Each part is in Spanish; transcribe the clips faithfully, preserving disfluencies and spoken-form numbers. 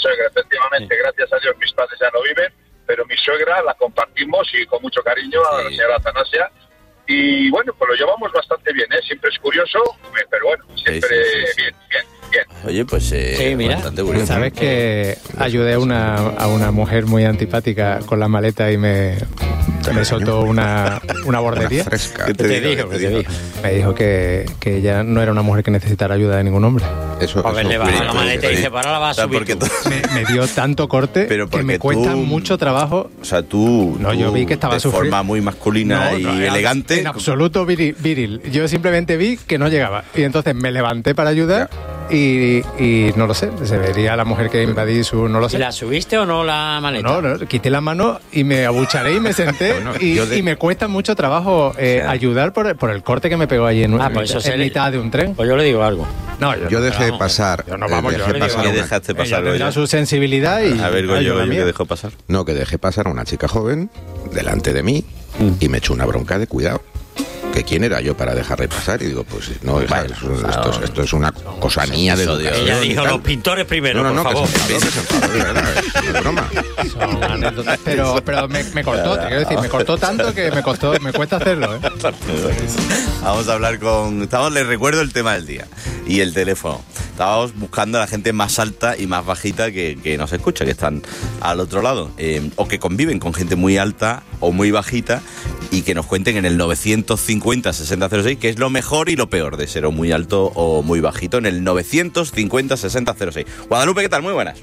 suegra, efectivamente, sí. Gracias a Dios mis padres ya no viven, pero mi suegra la compartimos y con mucho cariño a la señora Atanasia. Y bueno, pues lo llevamos bastante bien, ¿eh? Siempre es curioso, pero bueno, siempre sí, sí, sí. bien, bien, bien. Oye, pues eh, sí, mira, bastante curioso. ¿Sabes que ayudé a una, a una mujer muy antipática con la maleta y me, me soltó una, una bordería? Una fresca. ¿Qué te, te dijo? ¿Qué te dijo? Me dijo que, que ella no era una mujer que necesitara ayuda de ningún hombre. Eso, a ver, eso, le baja pero, la maleta y dice, para la vas a subir tú. Me, me dio tanto corte pero que me cuesta tú, mucho trabajo. O sea, tú, no, tú yo vi que estaba de sufriendo. forma muy masculina no, no, y elegante. En absoluto viril, viril. Yo simplemente vi que no llegaba. Y entonces me levanté para ayudar y, y no lo sé. Se vería la mujer que invadí su... No lo sé. ¿Y la subiste o no la maleta? No, no, quité la mano y me abucharé y me senté. bueno, y, de... y me cuesta mucho trabajo eh, o sea, ayudar por, por el corte que me pegó allí en, ah, en, pues en mitad de un tren. Pues yo le digo algo. No, yo, yo no, dejé vamos, pasar. Yo no, vamos, eh, yo dejé pasar ¿Qué una... dejaste pasar? Ella tendrá su sensibilidad y... A ver, Goyo, ¿qué dejó pasar? No, que dejé pasar a una chica joven delante de mí mm. y me echó una bronca de cuidado. ¿Que quién era yo para dejarle pasar? Y digo, pues no, hija, bueno, esto, no, esto, esto es una cosa mía de Dios. Ella dijo, los pintores primero, no, no, por no, favor. Que se enfadó, de verdad, es una broma. Son anécdotas, pero, pero me, me cortó, te quiero decir, me cortó tanto que me costó, me cuesta hacerlo, ¿eh? Vamos a hablar con... Estamos, les recuerdo el tema del día y el teléfono. Estábamos buscando a la gente más alta y más bajita que, que nos escucha, que están al otro lado, eh, o que conviven con gente muy alta o muy bajita y que nos cuenten en el novecientos cincuenta sesenta cero seis qué es lo mejor y lo peor de ser o muy alto o muy bajito, en el novecientos cincuenta sesenta cero seis. Guadalupe, ¿qué tal? Muy buenas.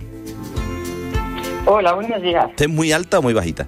Hola, buenos días. ¿Usted es muy alta o muy bajita?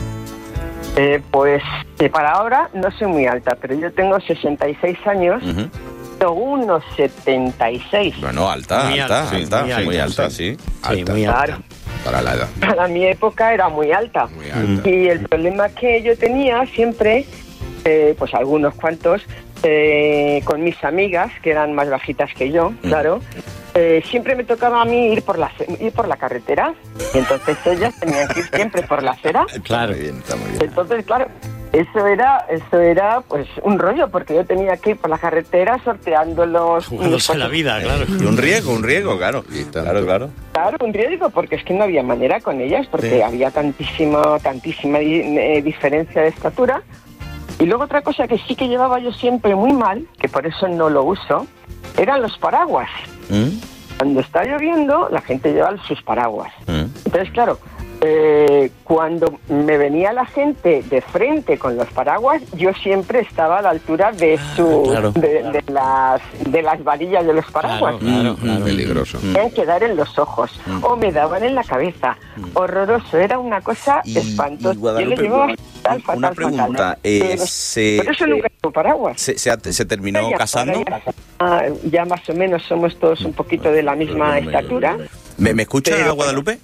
Eh, pues eh, para ahora no soy muy alta, pero yo tengo sesenta y seis años. Uh-huh. uno setenta y seis. Bueno, alta, muy alta, alta, alta, muy alta, muy alta, sí. sí. Sí, alta. muy alta. Claro. Para la edad. Para mi época era muy alta. Muy alta. Y el problema que yo tenía siempre, eh, pues algunos cuantos, eh, con mis amigas, que eran más bajitas que yo, mm. claro, eh, siempre me tocaba a mí ir por la ir por la carretera. Y entonces ellas tenían que ir siempre por la acera. Claro, bien, está muy bien. Entonces, claro, eso era, eso era pues un rollo, porque yo tenía que ir por la carretera sorteando los... Jugándose la vida, claro. Y un riesgo, un riesgo, claro. Claro, claro. Claro, un riesgo, porque es que no había manera con ellas, porque sí. había tantísima, tantísima eh, diferencia de estatura. Y luego otra cosa que sí que llevaba yo siempre muy mal, que por eso no lo uso, eran los paraguas. ¿Mm? Cuando está lloviendo, la gente lleva sus paraguas. ¿Mm? Entonces, claro... Eh, cuando me venía la gente de frente con los paraguas, yo siempre estaba a la altura de su claro. de, de las de las varillas de los paraguas. Claro, claro, claro. Peligroso. Tenían que dar en los ojos mm. o me daban en la cabeza. Mm. Horroroso, era una cosa y, espantosa. Y Guadalupe, yo le llevaba fatal, fatal, una pregunta, fatal. Eh, se, por eso nunca tuvo paraguas. Se, se, se terminó ya, casando. Ya, ya más o menos somos todos un poquito de la misma estatura. ¿Me, me escucha, pero, Guadalupe?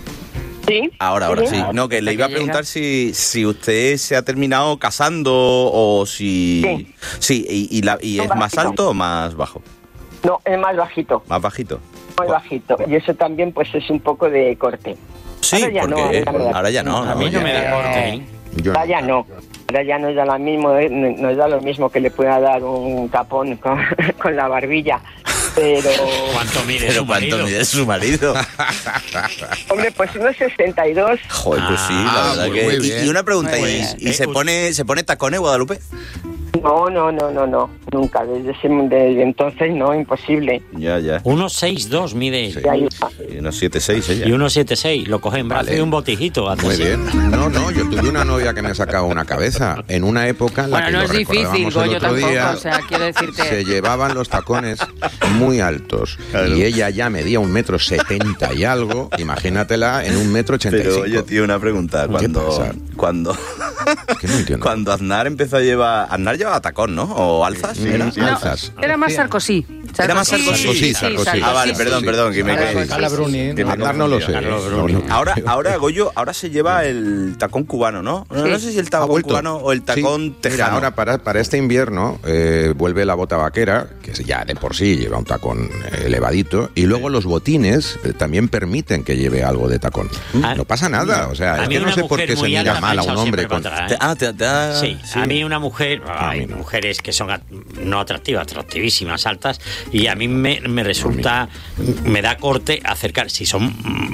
Sí. Ahora, ahora, sí. No, que le iba a preguntar si, si usted se ha terminado casando o si... Sí. Sí, y, y, la, y es más alto o más bajo. No, es más bajito. Más bajito. Más bajito. Y eso también pues es un poco de corte. Sí, ahora ya porque no, ahora, ahora ya no. A mí no me da corte, ¿eh? Ahora ya no. Ahora ya no es da lo mismo, no es da lo mismo que le pueda dar un tapón con, con la barbilla. Pero... ¿Cuánto mide pero su ¿cuánto marido? mide su marido? Hombre, pues unos sesenta y dos. Joder, pues sí, la ah, verdad muy, que... muy y, y una pregunta, Muy ¿y, bien. y se pone se pone tacones, Guadalupe? No, no, no, no, no, nunca. Desde, ese, desde entonces no, imposible. Ya, ya. uno seis dos mide Sí. él. Y unos siete seis ella. Y uno siete seis, lo coge en brazo Vale. y un botijito. hace Muy así. bien. No, no, yo tuve una novia que me sacaba una cabeza en una época en la Bueno, que no lo es difícil, recordábamos el Goyo otro tampoco, día, o sea, quiero decirte... se llevaban los tacones muy altos Claro. y ella ya medía un metro setenta y algo, imagínatela en un metro ochenta y Pero cinco. oye, tío, una pregunta. ¿Qué Cuando pasa? cuando Que no entiendo. cuando Aznar empezó a llevar... Aznar llevaba tacón, ¿no? ¿O alzas? Mm, ¿Era? sí, No, alzas. era más Sarkozy. Era más Sarkozy. Sarkozy, Sarkozy. Ah, vale, Sí, perdón, sí. perdón, que me Carla- caí. Carla Bruni, Que me Aznar no lo sé. Carlos No, Bruni. no. Ahora, ahora, Goyo, ahora se lleva el tacón cubano, ¿no? No, Sí. no sé si el Ha tacón vuelto. cubano o el tacón Sí. tejano. Mira, ahora para, para este invierno eh, vuelve la bota vaquera, que ya de por sí lleva un tacón eh, elevadito, y luego los botines eh, también permiten que lleve algo de tacón. Ah, No pasa nada, o sea, a es mí que no una sé por mujer qué se muy mira alta me mal ha a un echado hombre siempre con... para atrás, Te- ¿eh? ah, te, te ha- Sí, sí. a mí una mujer, hay mujeres que son at- no atractivas, atractivísimas, altas, y a mí me, me resulta, me da corte acercar, si son